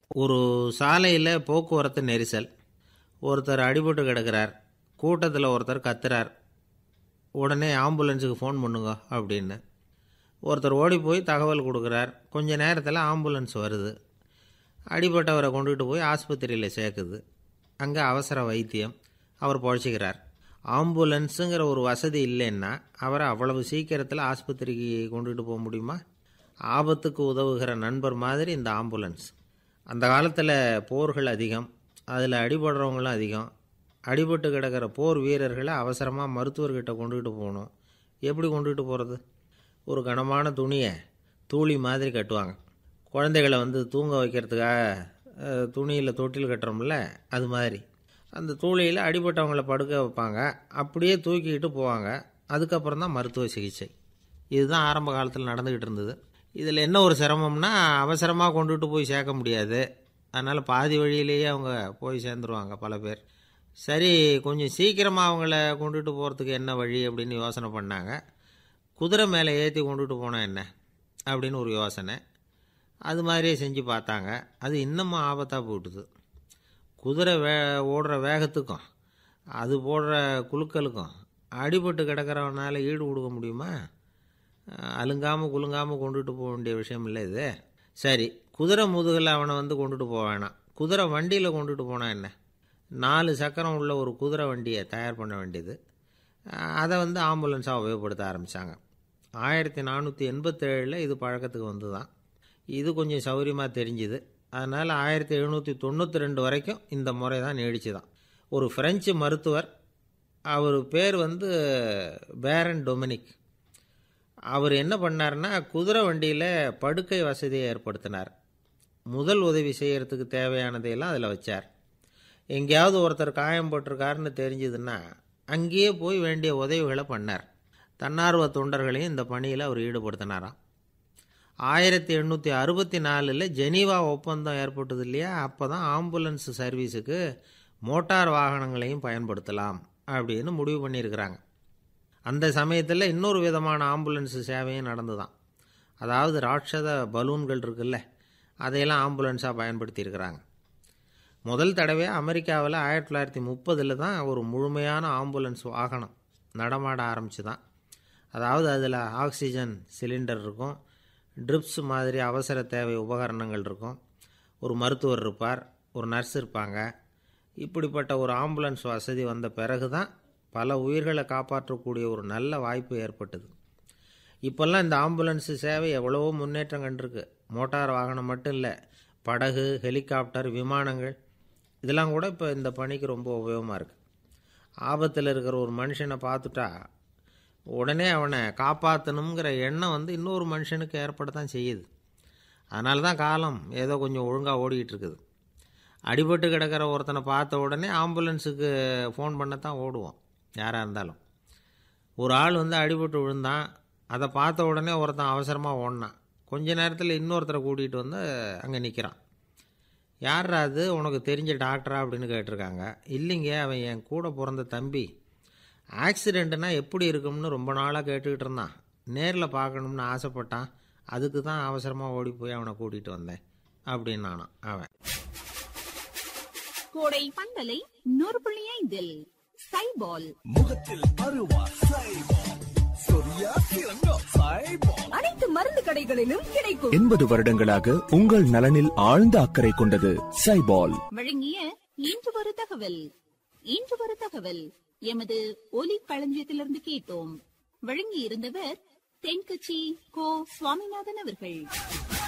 ஒரு சாலையில் போக்குவரத்து நெரிசல். ஒருத்தர் அடிபட்டு கிடக்கிறார். கூட்டத்தில் ஒருத்தர் கத்துறார். உடனே ஆம்புலன்ஸுக்கு ஃபோன் பண்ணுங்க அப்படின்னு. ஒருத்தர் ஓடி போய் தகவல் கொடுக்குறார். கொஞ்ச நேரத்தில் ஆம்புலன்ஸ் வருது. அடிபட்டவரை கொண்டுகிட்டு போய் ஆஸ்பத்திரியில் சேர்க்குது. அங்கே அவசர வைத்தியம். அவர் பொழைச்சிக்கிறார். ஆம்புலன்ஸுங்கிற ஒரு வசதி இல்லைன்னா அவரை அவ்வளவு சீக்கிரத்தில் ஆஸ்பத்திரிக்கு கொண்டுகிட்டு போக முடியுமா? ஆபத்துக்கு உதவுகிற நண்பர் மாதிரி இந்த ஆம்புலன்ஸ். அந்த காலத்தில் போர்கள் அதிகம், அதில் அடிபடுறவங்களும் அதிகம். அடிபட்டு கிடக்கிற போர் வீரர்களை அவசரமாக மருத்துவர்கிட்ட கொண்டுகிட்டு போகணும். எப்படி கொண்டுகிட்டு போகிறது? ஒரு கனமான துணியை தூளி மாதிரி கட்டுவாங்க. குழந்தைகளை தூங்க வைக்கிறதுக்காக துணியில் தொட்டில் கட்டுறோம்ல, அது மாதிரி அந்த தூளியில் அடிபட்டவங்களை படுக்க வைப்பாங்க. அப்படியே தூக்கிக்கிட்டு போவாங்க. அதுக்கப்புறம் தான் மருத்துவ சிகிச்சை. இதுதான் ஆரம்ப காலத்தில் நடந்துக்கிட்டு இருந்தது. இதில் என்ன ஒரு சிரமம்னா, அவசரமாக கொண்டுகிட்டு போய் சேர்க்க முடியாது. அதனால் பாதி வழியிலேயே அவங்க போய் சேர்ந்துருவாங்க பல பேர். சரி, கொஞ்சம் சீக்கிரமாக அவங்கள கொண்டுகிட்டு போகிறதுக்கு என்ன வழி அப்படின்னு யோசனை பண்ணாங்க. குதிரை மேலே ஏற்றி கொண்டுகிட்டு போனால் என்ன அப்படின்னு ஒரு யோசனை. அது மாதிரியே செஞ்சு பார்த்தாங்க. அது இன்னமும் ஆபத்தாக போயிட்டுது. குதிரை ஓடுற வேகத்துக்கும் அது போடுற குலுக்கலுக்கும் அடிபட்டு கிடக்கிறவனால ஈடு கொடுக்க முடியுமா? அலுங்காமல் குலுங்காமல் கொண்டுட்டு போக வேண்டிய விஷயம் இல்லை இது. சரி, குதிரை முதுகில் அவனை கொண்டுட்டு போக வேணாம். குதிரை வண்டியில் கொண்டுட்டு போனால் என்ன? 4 சக்கரம் உள்ள ஒரு குதிரை வண்டியை தயார் பண்ண வேண்டியது. அதை ஆம்புலன்ஸாக உபயோகப்படுத்த ஆரம்பித்தாங்க. 1487 இது பழக்கத்துக்கு வந்து தான். இது கொஞ்சம் சௌகரியமாக தெரிஞ்சுது. அதனால் 1792 வரைக்கும் இந்த முறை தான் நீடிச்சு தான். ஒரு ஃப்ரெஞ்சு மருத்துவர், அவர் பேர் பேரன் டொமினிக். அவர் என்ன பண்ணார்னா, குதிரை வண்டியில் படுக்கை வசதியை ஏற்படுத்தினார். முதல் உதவி செய்கிறதுக்கு தேவையானதையெல்லாம் அதில் வச்சார். எங்கேயாவது ஒருத்தர் காயம் போட்டிருக்காருன்னு தெரிஞ்சதுன்னா அங்கேயே போய் வேண்டிய உதவிகளை பண்ணார். தன்னார்வ தொண்டர்களையும் இந்த பணியில் அவர் ஈடுபடுத்தினாராம். 1864 ஜெனீவா ஒப்பந்தம் ஏற்பட்டது இல்லையா? அப்போ தான் ஆம்புலன்ஸ் சர்வீஸுக்கு மோட்டார் வாகனங்களையும் பயன்படுத்தலாம் அப்படின்னு முடிவு பண்ணியிருக்கிறாங்க. அந்த சமயத்தில் இன்னொரு விதமான ஆம்புலன்ஸ் சேவையும் நடந்துதான். அதாவது ராட்சத பலூன்கள் இருக்குல்ல, அதையெல்லாம் ஆம்புலன்ஸாக பயன்படுத்தியிருக்கிறாங்க. முதல் தடவையாக அமெரிக்காவில் 1930 தான் ஒரு முழுமையான ஆம்புலன்ஸ் வாகனம் நடமாட ஆரம்பிச்சு தான். அதாவது அதில் ஆக்சிஜன் சிலிண்டர் இருக்கும், ட்ரிப்ஸ் மாதிரி அவசர தேவை உபகரணங்கள் இருக்கும், ஒரு மருத்துவர் இருப்பார், ஒரு நர்ஸ் இருப்பாங்க. இப்படிப்பட்ட ஒரு ஆம்புலன்ஸ் வசதி வந்த பிறகு தான் பல உயிர்களை காப்பாற்றக்கூடிய ஒரு நல்ல வாய்ப்பு ஏற்பட்டது. இப்போல்லாம் இந்த ஆம்புலன்ஸ் சேவை எவ்வளவோ முன்னேற்றம் கண்டிருக்கு. மோட்டார் வாகனம் மட்டும் இல்லை, படகு, ஹெலிகாப்டர், விமானங்கள் இதெல்லாம் கூட இப்போ இந்த பணிக்கு ரொம்ப உபயோகமாக இருக்குது. ஆபத்தில் இருக்கிற ஒரு மனுஷனை பார்த்துட்டா உடனே அவனை காப்பாற்றணுங்கிற எண்ணம் இன்னொரு மனுஷனுக்கு ஏற்படத்தான் செய்யுது. அதனால தான் காலம் ஏதோ கொஞ்சம் ஒழுங்காக ஓடிக்கிட்டு இருக்குது. அடிபட்டு கிடக்கிற ஒருத்தனை பார்த்த உடனே ஆம்புலன்ஸுக்கு ஃபோன் பண்ணத்தான் ஓடுவோம் யாராக இருந்தாலும். ஒரு ஆள் அடிபட்டு விழுந்தான், அதை பார்த்த உடனே ஒருத்தன் அவசரமாக ஓடினான். கொஞ்ச நேரத்தில் இன்னொருத்தரை கூட்டிகிட்டு அங்கே நிற்கிறான். யாரா அது, உனக்கு தெரிஞ்ச டாக்டரா அப்படின்னு கேட்டிருக்காங்க. இல்லைங்க, அவன் என் கூட பிறந்த தம்பி. ஆக்சிடெண்ட்டுனா எப்படி இருக்கும்னு ரொம்ப நாளாக கேட்டுக்கிட்டு இருந்தான். நேரில் பார்க்கணும்னு ஆசைப்பட்டான். அதுக்கு தான் அவசரமாக ஓடி போய் அவனை கூட்டிகிட்டு வந்தேன் அப்படின்னு நானான் அவன். கோடை பந்தலை 100.5 சைபால் முகத்தில் அருவா சைபால், சொரியா சிறங்கோ சைபால், அனைத்து மருந்து கடைகளிலும் கிடைக்கும். 80 வருடங்களாக உங்கள் நலனில் ஆழ்ந்த அக்கறை கொண்டது சைபால். வழங்கிய இன்று ஒரு தகவல். இன்று ஒரு தகவல் எமது ஒலி களஞ்சியத்திலிருந்து கேட்டோம். வழங்கி இருந்தவர் தென்கட்சி கோ சுவாமிநாதன் அவர்கள்.